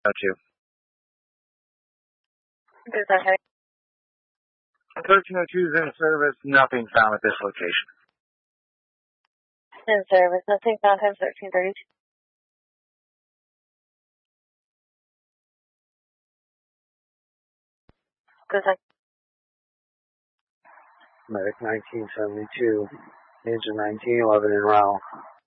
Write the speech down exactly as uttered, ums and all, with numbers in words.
two. Good, okay. thirteen oh two is in service. Nothing found at this location. In service. Nothing found at thirteen thirty-two. Good, okay. Medic nineteen seventy-two, engine nineteen eleven en route.